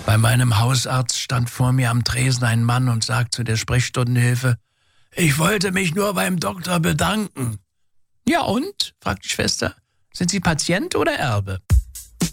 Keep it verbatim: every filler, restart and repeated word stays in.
Bei meinem Hausarzt stand vor mir am Tresen ein Mann und sagt zu der Sprechstundenhilfe, ich wollte mich nur beim Doktor bedanken. Ja und? Fragt die Schwester. Sind Sie Patient oder Erbe?